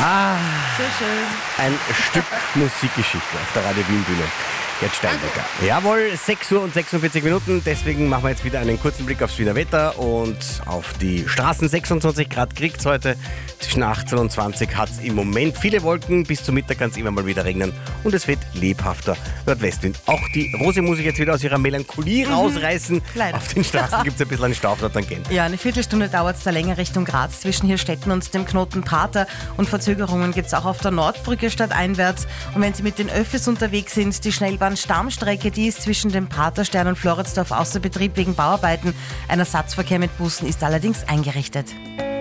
So schön. Ein Stück Musikgeschichte auf der Radio Wien Bühne. Jetzt Steinbecker. Jawohl, 6 Uhr und 46 Minuten. Deswegen machen wir jetzt wieder einen kurzen Blick aufs Wiener Wetter und auf die Straßen. 26 Grad kriegt es heute. Zwischen 18 und 20 hat es im Moment viele Wolken. Bis zum Mittag kann es immer mal wieder regnen. Und es wird lebhafter Nordwestwind. Auch die Rose muss ich jetzt wieder aus ihrer Melancholie rausreißen. Leider. Auf den Straßen gibt es ein bisschen einen Stau auf der Tangent. Ja, eine Viertelstunde dauert es da länger Richtung Graz zwischen Hirstetten und dem Knoten Prater. Und Verzögerungen gibt es auch auf der Nordbrücke stadteinwärts. Und wenn Sie mit den Öffis unterwegs sind, die Schnellbahn-Stammstrecke, die ist zwischen dem Praterstern und Floridsdorf außer Betrieb wegen Bauarbeiten. Ein Ersatzverkehr mit Bussen ist allerdings eingerichtet.